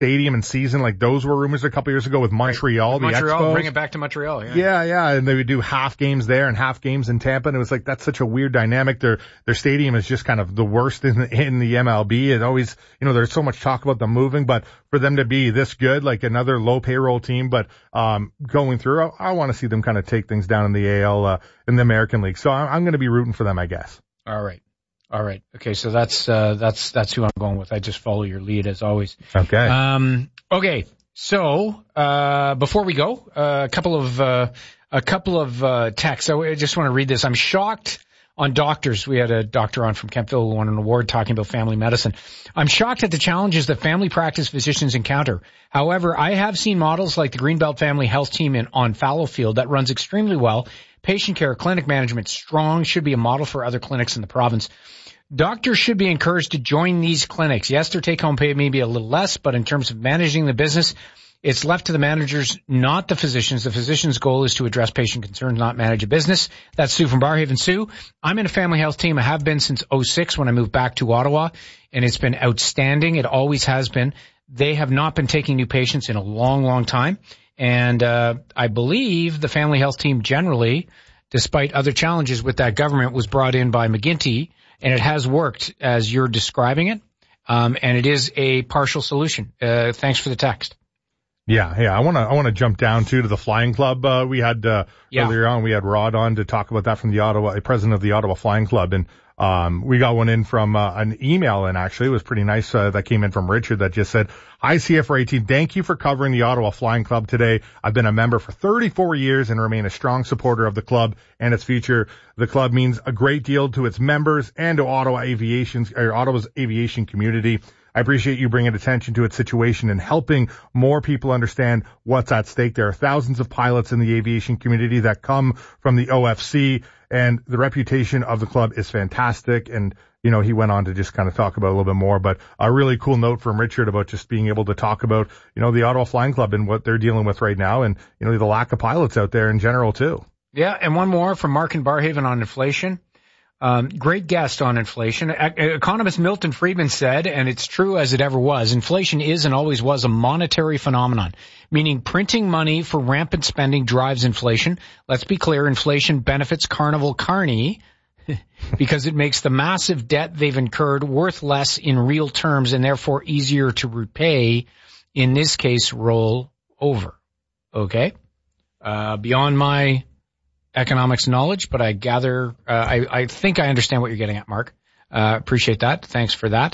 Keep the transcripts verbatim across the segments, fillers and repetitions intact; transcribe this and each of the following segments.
stadium and season, like those were rumors a couple years ago with Montreal, right. the Montreal, Expos. Bring it back to Montreal, yeah. Yeah, yeah, and they would do half games there and half games in Tampa, and it was like, that's such a weird dynamic. Their, their stadium is just kind of the worst in the, in the M L B. It always, you know, there's so much talk about them moving, but for them to be this good, like another low payroll team, but, um, going through, I, I want to see them kind of take things down in the A L, uh, in the American League. So I'm, I'm going to be rooting for them, I guess. All right. All right. Okay. So that's, uh, that's, that's who I'm going with. I just follow your lead as always. Okay. Um, okay. So, uh, before we go, uh, a couple of, uh, a couple of, uh, texts. So I just want to read this. I'm shocked on doctors. We had a doctor on from Kemptville who won an award talking about family medicine. I'm shocked at the challenges that family practice physicians encounter. However, I have seen models like the Greenbelt Family Health Team in, on Fallowfield that runs extremely well. Patient care, clinic management, strong, should be a model for other clinics in the province. Doctors should be encouraged to join these clinics. Yes, their take-home pay may be a little less, but in terms of managing the business, it's left to the managers, not the physicians. The physician's goal is to address patient concerns, not manage a business. That's Sue from Barhaven. Sue, I'm in a family health team. I have been since oh six when I moved back to Ottawa, and it's been outstanding. It always has been. They have not been taking new patients in a long, long time. And uh I believe the family health team generally, despite other challenges with that government, was brought in by McGuinty, and it has worked as you're describing it. Um and it is a partial solution. Uh thanks for the text. Yeah, yeah. I want to I want to jump down too to the Flying Club. Uh, we had uh, yeah. earlier on. We had Rod on to talk about that from the Ottawa, president of the Ottawa Flying Club, and um we got one in from uh, an email, and actually it was pretty nice uh, that came in from Richard that just said, "Hi C F R A team, thank you for covering the Ottawa Flying Club today. I've been a member for thirty-four years and remain a strong supporter of the club and its future. The club means a great deal to its members and to Ottawa aviation or Ottawa's aviation community. I appreciate you bringing attention to its situation and helping more people understand what's at stake. There are thousands of pilots in the aviation community that come from the O F C, and the reputation of the club is fantastic." And, you know, he went on to just kind of talk about it a little bit more, but a really cool note from Richard about just being able to talk about, you know, the Ottawa Flying Club and what they're dealing with right now, and, you know, the lack of pilots out there in general too. Yeah. And one more from Mark in Barhaven on inflation. Um, great guest on inflation. E- economist Milton Friedman said, and it's true as it ever was, inflation is and always was a monetary phenomenon, meaning printing money for rampant spending drives inflation. Let's be clear, inflation benefits Carnival Carney because it makes the massive debt they've incurred worth less in real terms and therefore easier to repay, in this case, roll over. Okay? Uh, beyond my economics knowledge, but I gather, uh, I, I think I understand what you're getting at, Mark. Uh, appreciate that. Thanks for that.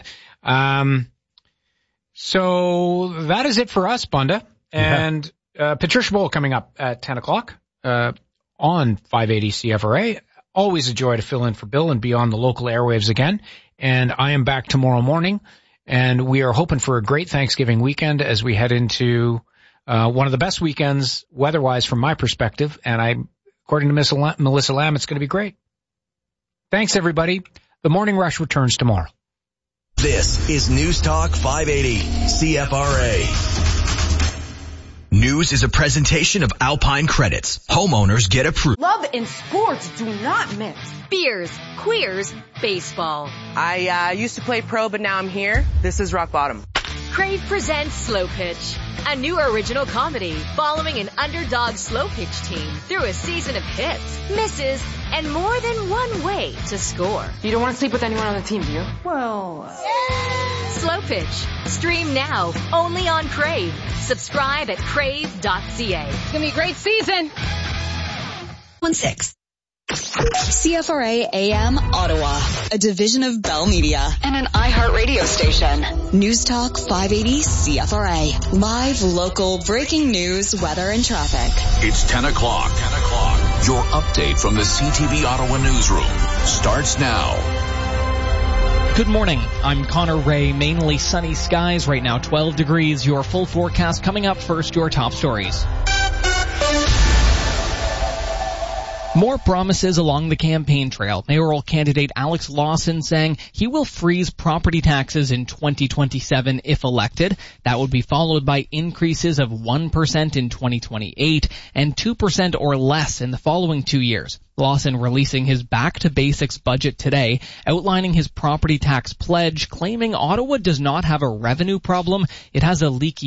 Um, so that is it for us, Bunda. And, uh, Patricia Bowl coming up at ten o'clock, uh, on five eighty C F R A. Always a joy to fill in for Bill and be on the local airwaves again. And I am back tomorrow morning, and we are hoping for a great Thanksgiving weekend as we head into, uh, one of the best weekends weather-wise from my perspective. And I, According to Miss Melissa Lamb, it's going to be great. Thanks, everybody. The Morning Rush returns tomorrow. This is News Talk five eighty C F R A. News is a presentation of Alpine Credits. Homeowners get approved. Love and sports do not mix. Beers, queers, baseball. I uh, used to play pro, but now I'm here. This is rock bottom. Crave presents Slow Pitch, a new original comedy following an underdog slow pitch team through a season of hits, misses, and more than one way to score. You don't want to sleep with anyone on the team, do you? Well... Uh... Slow Pitch. Stream now, only on Crave. Subscribe at crave dot c a. It's going to be a great season. one six. C F R A A M Ottawa, a division of Bell Media and an iHeart radio station. News Talk five eighty C F R A. Live, local, breaking news, weather, and traffic. It's ten o'clock. ten o'clock. Your update from the C T V Ottawa newsroom starts now. Good morning. I'm Connor Ray. Mainly sunny skies right now, twelve degrees. Your full forecast coming up first, your top stories. More promises along the campaign trail. Mayoral candidate Alex Lawson saying he will freeze property taxes in twenty twenty-seven if elected. That would be followed by increases of one percent in twenty twenty-eight and two percent or less in the following two years. Lawson releasing his Back to Basics budget today, outlining his property tax pledge, claiming Ottawa does not have a revenue problem, it has a leaky